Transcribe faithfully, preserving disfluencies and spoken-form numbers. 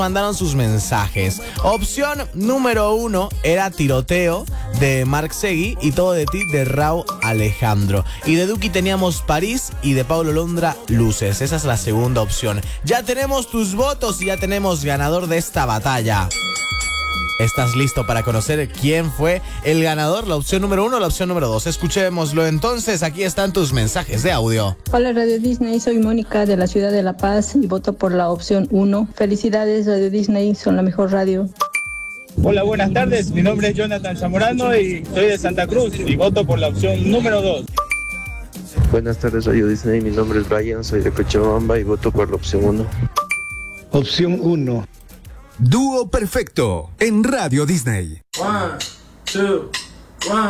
mandaron sus mensajes. Opción número uno era Tiroteo de Marc Segui y Todo de ti de Rauw Alejandro. Y de Duki teníamos París y de Paulo Londra Luces. Esa es la segunda opción. Ya tenemos tus votos y ya tenemos ganador de esta batalla. ¿Estás listo para conocer quién fue el ganador? ¿La opción número uno o la opción número dos? Escuchémoslo entonces. Aquí están tus mensajes de audio. Hola Radio Disney, soy Mónica de la ciudad de La Paz y voto por la opción uno. Felicidades Radio Disney, son la mejor radio. Hola, buenas tardes. Mi nombre es Jonathan Zamorano y soy de Santa Cruz y voto por la opción número dos. Buenas tardes Radio Disney, mi nombre es Brian, soy de Cochabamba y voto por la opción uno. Opción uno. Dúo perfecto en Radio Disney. One, two, one.